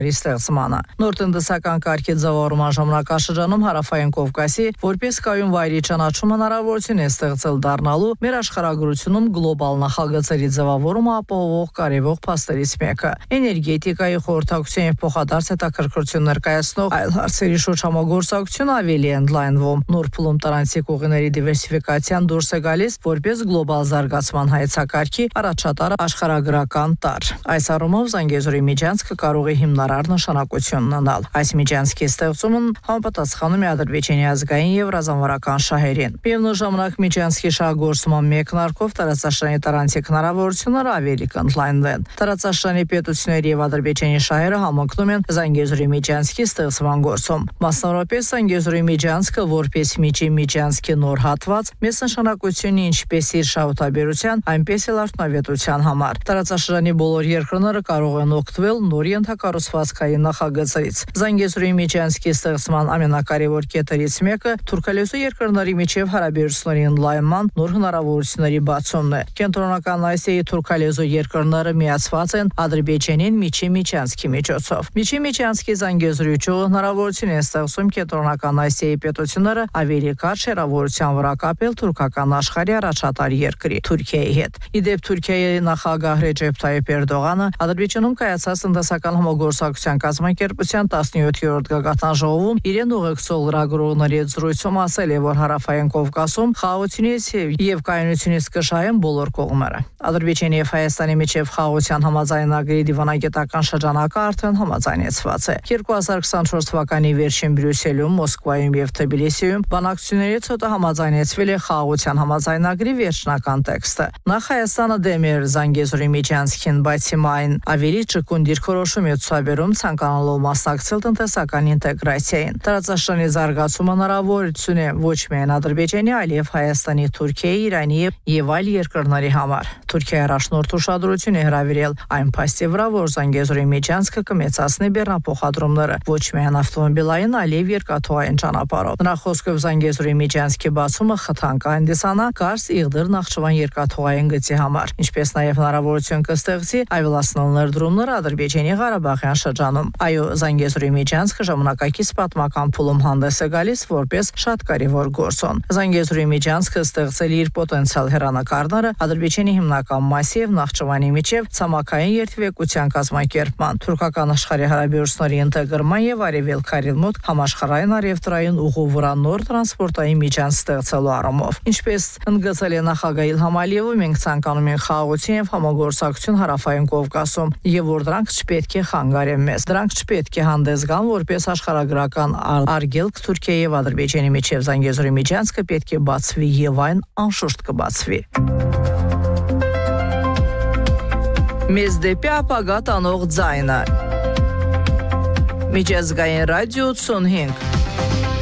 ստեղծմանը։ Նոր տնտեսական կարգի ձևավորման ժամանակաշրջանում Հարավային Կովկասի որպես կայուն վայրի ճանաչում հնարավորություն է ստեղծել դառնալու մեր աշխարհագրությունում գլոբալ նախագծերի ձևավորումը ապահովող կարևոր փաստերից մեկը։ Էներգետիկայի խորհրդակցության և փոխադարձ հետաքրքրություն ներկայացնող այլ հարցերի շուրջ համագործակցությունը ավելի ընդլայնվում։ Նոր փուլում տրանզիտ ուղիների դիվերսիֆիկացիան դուրս է գալիս որպես գլոբալ զարգացման հայեցակարգի առաջատար աշխարհագրական տարր։ Այս առումով Զանգեզուրի միջանցքը կարող է հիմնարար նշանակություն ունենալ։ Այս միջանցքի ստեղծումն համապատասխանում է Ադրբեջանի ազգային և ռազմավարական շահերին։ Միևնույն ժամանակ միջանցքի շահագործման մեկնարկով տարածաշրջանի տրանզիտ հնարավորությունները ավելի կընդլայնվեն։ Տարածաշրջանի պետությունների և Ադրբեջանի շահերը համընկնում են Զանգեզուրի միջանցքի ստեղծման գործում։ Մասնավորապես Զանգեզուրի միջանցքը որպես միջին միջանցքի նոր հատված մեծ նշանակություն ունի ինչպես իր շահութաբերության, այնպես էլ արդյունավետության համար։ Տարածաշրջանի բոլոր երկրները կարող են օգտվել նոր ենթակառուցվածքային նախագծերից։ Զանգեզուրի միջանցքի ստեղծման ամենակարևոր կետերից մեկը թուրքալեզու երկրների միջև հարաբերությունների ընդլայնման նոր հնարավորությունների բացումն է։ Կենտրոնական Ասիայի թուրքալեզու երկրները միացված են Ադրբեջանին միջին միջանցքի միջոցով։ Միջին միջանցքի Զանգեզուրի ճյուղը հնարավորություն է ստեղծում Կենտրոնական Ասիայի պետությունները ավելի կարճ հեռավորության վրա կապել թուրքական աշխարհի առաջատար երկրի Թուրքիայի հետ։ Իդեպ Թուրքիայի նախագահ Ռեջեփ Թայիփ Էրդողանը Ադրբեջանում կայացած տնտեսական համագործակցության կազմակերպության 17-րդ գագաթան ժողովում իրեն ուղեկցող լրագրողների հետ զրույցում ասել է, որ Հարավային Կովկասում խաղաղությունից և կայունությունից կշահեն բոլոր կողմերը։ Ադրբեջանի և Հայաստանի միջև խաղաղության համաձայնագրի դիվանագիտական շրջանակը արդեն համաձայնեցված է։ 2024 թվականի վերջին Բրյուսելում, Մոսկվայում և Թբիլիսիում բանակցություններից հետո համաձայնեցվել է խաղաղության համաձայնագրի վերջնական տեքստը։ Նախ Հայաստանը դեմ էր Զանգեզուրի միջանցքին, բայց հիմա այն ավելի ճկուն դիրքորոշում է ցուցաբերում ցանկանալով մասնակցել տնտեսական ինտեգրացիային։ Տարածաշրջանի զարգացումը հնարավորություն է ոչ միայն Ադրբեջանի, այլև Հայաստանի, Թուրքիայի, Իրանի և այլ երկրների համար։ Թուրքիայի առաջնորդ ուշադրություն է հրավիրել այն փաստի վրա, որ Զանգեզուրի միջանցքը կմեծացնի բեռնափոխադրումները ոչ միայն ավտոմոբիլային, այլև երկաթուղային ճանապարհով։ Նրա խոսքով Զանգեզուրի միջանցքի բացումը խթան կհանդիսանա Կարս Իղդիր-Նախճիվան երկաթուղային գծի համար, ինչպես նաև հնարավորություն կստեղծի ավելացնել ներդրումները Ադրբեջանի Ղարաբաղյան շրջանում։ Այո, Զանգեզուրի միջանցքը ժամանակակից պատմական փուլում հանդես է գալիս որպես շատ կարևոր գործոն։ Զանգեզուրի միջանցքը ստեղծել իր պոտենցիալ հեռանկարները Ադրբեջանի հիմնական մասի և Նախճիվանի միջև ցամաքային երթևեկության կազմակերպման, թուրքական աշխարհի հարաբերությունների ինտեգրման և արևելքարին մոտ համաշխարհային առևտրային ուղու վրա նոր տրանսպորտային միջանց ստեղծելու առումով։ Ինչպես ընդգծել է նախագահ Իլհամ Ալիևը, մենք ցանկանում ենք խաղաղություն և համագործակցություն Հարավային Կովկասում, և որ դրանք չպետք է խանգարեն մեզ։ Դրանք չպետք է հանդես գան որպես աշխարհագրական արգելք Թուրքիայի և Ադրբեջանի միջև Զանգեզուրի միջանցքը պետք է բացվի և այն անշուշտ կբացվի։ Մեզ դեպի ապագա տանող ձայնը։ Միջազգային ռադիո 85